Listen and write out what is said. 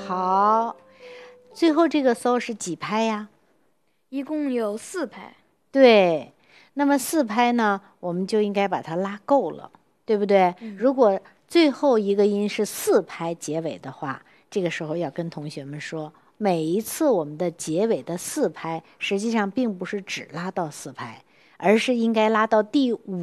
好，最后这个 so 是几拍呀？ 一共有4拍。 对，那么4拍呢，我们就应该把它拉够了，对不对？如果最后一个音是4拍结尾的话，这个时候要跟同学们说，每一次我们的结尾的4拍，实际上并不是只拉到4拍，而是应该拉到第5